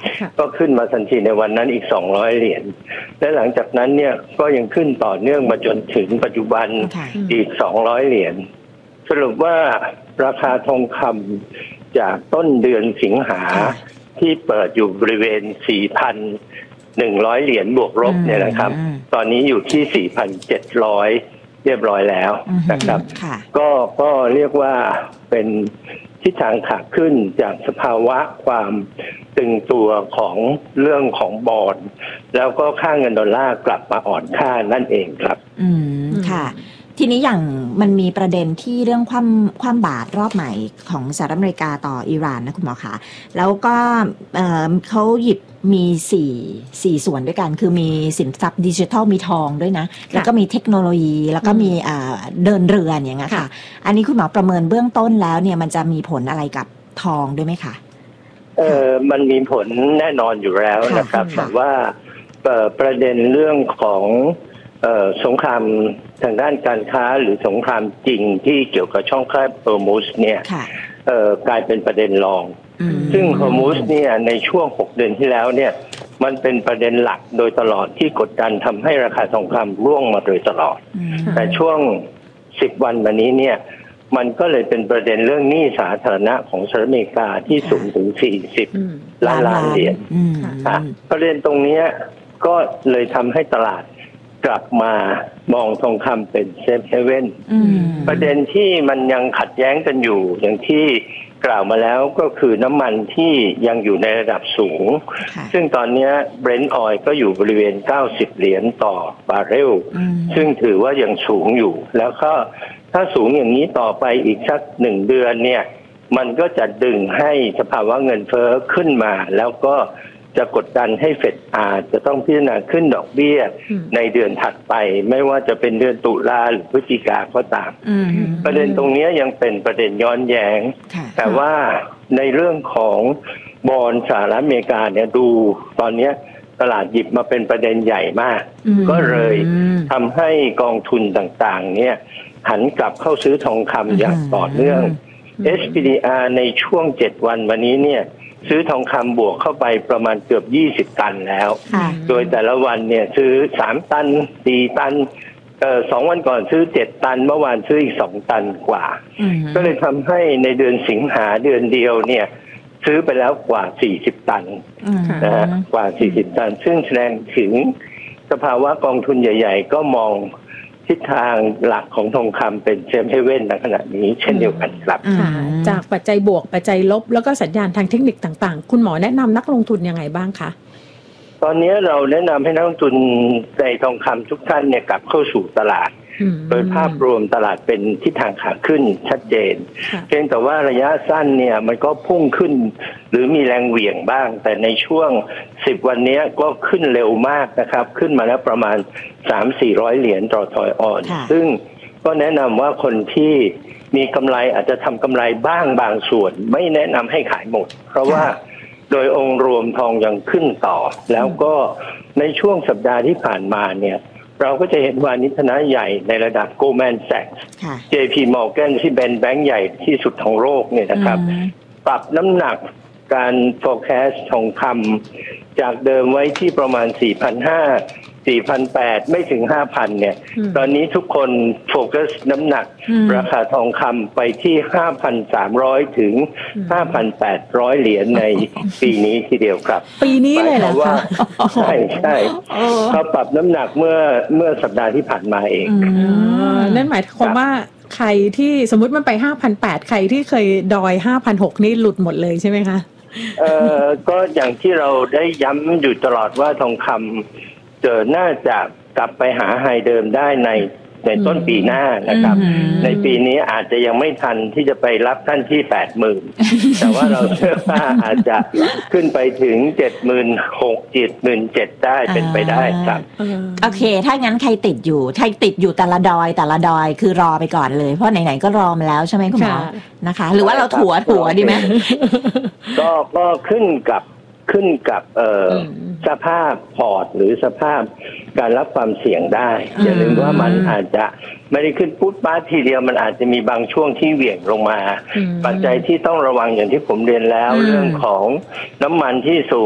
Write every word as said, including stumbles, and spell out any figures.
ก็ขึ้นมาทันทีในวันนั้นอีกสองร้อยเหรียญและหลังจากนั้นเนี่ยก็ยังขึ้นต่อเนื่องมาจนถึงปัจจุบันอีกสองร้อยเหรียญสรุปว่าราคาทองคำจากต้นเดือนสิงหาที่เปิดอยู่บริเวณ สี่พันหนึ่งร้อย เหรียญบวกลบเนี่ยนะครับตอนนี้อยู่ที่ สี่พันเจ็ดร้อย เรียบร้อยแล้วนะครับก็ก็เรียกว่าเป็นทิศทางขาขึ้นจากสภาวะความตึงตัวของเรื่องของบอนด์แล้วก็ค่าเงินดอลลาร์กลับมาอ่อนค่านั่นเองครับอืมค่ะทีนี้อย่างมันมีประเด็นที่เรื่องความความบาตรรอบใหม่ของสหรัฐอเมริกาต่ออิหร่านนะคุณหมอคะแล้วก็เอ่อเขาหยิบมีสี่สี่ส่วนด้วยกันคือมีสินทรัพย์ดิจิทัลมีทองด้วยนะแล้วก็มีเทคโนโลยีแล้วก็มีเอ่อเดินเรืออย่างเงี้ยค่ะอันนี้คุณหมอประเมินเบื้องต้นแล้วเนี่ยมันจะมีผลอะไรกับทองด้วยไหมคะเออมันมีผลแน่นอนอยู่แล้วนะครับแต่ว่าประเด็นเรื่องของสงครามทางด้านการค้าหรือสงครามจริงที่เกี่ยวกับช่องแคบฮอร์มุสเนี่ยกลายเป็นประเด็นรองซึ่งฮอร์มุสเนี่ยในช่วงหกเดือนที่แล้วเนี่ยมันเป็นประเด็นหลักโดยตลอดที่กดดันทำให้ราคาทองคำร่วงมาโดยตลอดแต่ช่วงสิบวันมานี้เนี่ยมันก็เลยเป็นประเด็นเรื่องหนี้สาธารณะของสหรัฐอเมริกาที่สูงถึงสี่สิบล้านล้านเหรียญประเด็นตรงนี้ก็เลยทำให้ตลาดกลับมามองทองคำเป็นเซฟเฮเว่นประเด็นที่มันยังขัดแย้งกันอยู่อย่างที่กล่าวมาแล้วก็คือน้ำมันที่ยังอยู่ในระดับสูงซึ่งตอนนี้ Brent Oil ก็อยู่บริเวณเก้าสิบเหรียญต่อบาร์เรลซึ่งถือว่ายังสูงอยู่แล้วก็ถ้าสูงอย่างนี้ต่อไปอีกสักหนึ่งเดือนเนี่ยมันก็จะดึงให้สภาวะเงินเฟ้อขึ้นมาแล้วก็จะกดดันให้เฟดอาจจะต้องพิจารณาขึ้นดอกเบี้ยในเดือนถัดไปไม่ว่าจะเป็นเดือนตุลาหรือพฤศจิกาก็ตามประเด็นตรงนี้ยังเป็นประเด็นย้อนแย้งแต่ว่าในเรื่องของบอนด์สหรัฐอเมริกาเนี่ยดูตอนนี้ตลาดหยิบมาเป็นประเด็นใหญ่มากก็เลยทำให้กองทุนต่างๆเนี่ยหันกลับเข้าซื้อทองคำอย่างต่อเนื่อง เอส พี ดี อาร์ ในช่วงเจ็ดวันวันนี้เนี่ยซื้อทองคำบวกเข้าไปประมาณเกือบยี่สิบตันแล้วโดยแต่ละวันเนี่ยซื้อสามตันสี่ตันเอ่อสองวันก่อนซื้อเจ็ดตันเมื่อวานซื้ออีกสองตันกว่าก็เลยทำให้ในเดือนสิงหาเดือนเดียวเนี่ยซื้อไปแล้วกว่าสี่สิบตันนะฮะกว่าสี่สิบตันซึ่งแสดงถึงสภาวะกองทุนใหญ่ๆก็มองทิศทางหลักของทองคำเป็นเซฟเฮเว่นในขณะนี้เช่นเดียวกันครับจากปัจจัยบวกปัจจัยลบแล้วก็สัญญาณทางเทคนิคต่างๆคุณหมอแนะนำนักลงทุนยังไงบ้างคะตอนนี้เราแนะนำให้นักลงทุนในทองคำทุกท่านเนี่ยกลับเข้าสู่ตลาดโดยภาพรวมตลาดเป็นทิศทางขาขึ้นชัดเจนเพียงแต่ว่าระยะสั้นเนี่ยมันก็พุ่งขึ้นหรือมีแรงเหวี่ยงบ้างแต่ในช่วงสิบวันนี้ก็ขึ้นเร็วมากนะครับขึ้นมาแล้วประมาณ สามถึงสี่ร้อย เหรียญต่อทอยออนซึ่งก็แนะนำว่าคนที่มีกำไรอาจจะทำกำไรบ้างบางส่วนไม่แนะนำให้ขายหมดเพราะว่าโดยองค์รวมทองยังขึ้นต่อแล้วก็ในช่วงสัปดาห์ที่ผ่านมาเนี่ยเราก็จะเห็นว่านิธนาใหญ่ในระดับ Goldman Sachs เจ พี Morgan ที่เป็นแบงก์ใหญ่ที่สุดของโลกเนี่ยนะครับปรับน้ำหนักการ forecast ทองคำจากเดิมไว้ที่ประมาณ สี่พันห้าร้อย สี่พันแปดร้อย ไม่ถึง ห้าพัน เนี่ยตอนนี้ทุกคนโฟกัสน้ำหนักราคาทองคำไปที่ ห้าพันสามร้อย ถึง ห้าพันแปดร้อย เหรียญในปีนี้ทีเดียวครับปีนี้เลยเหรอคะใช่ใช่เขาปรับน้ำหนักเมื่อเมื่อสัปดาห์ที่ผ่านมาเองนั่นหมายความว่าใครที่สมมุติมันไป ห้าพันแปดร้อย ใครที่เคยดอย ห้าพันหกร้อย นี่หลุดหมดเลยใช่ไหมคะเอ่อก็อย่างที่เราได้ย้ำอยู่ตลอดว่าทองคำเจอน่าจะกลับไปหาไฮเดิมได้ในในต้นปีหน้านะครับในปีนี้อาจจะยังไม่ทันที่จะไปรับท่านที่ แปดหมื่น แต่ว่าเราเชื่อว่าอาจจะขึ้นไปถึง เจ็ดหมื่นหกพัน เจ็ดหมื่นเจ็ดพัน ได้เป็นไปได้ครับโอเคถ้างั้นใครติดอยู่ใครติดอยู่แต่ละดอยแต่ละดอยคือรอไปก่อนเลยเพราะไหนๆก็รอมาแล้วใช่ไหมคุณหมอนะคะหรือว่าเราถั่วถั่วดีไหมก็ก็ขึ้นกับขึ้นกับเอ่อสภาพพอร์ตหรือสภาพการรับความเสี่ยงได้อย่าลืมว่ามันอาจจะไม่ได้ขึ้นปุ๊บป๊าทีเดียวมันอาจจะมีบางช่วงที่เหวี่ยงลงมาปัจจัยที่ต้องระวังอย่างที่ผมเรียนแล้วเรื่องของน้ำมันที่สูง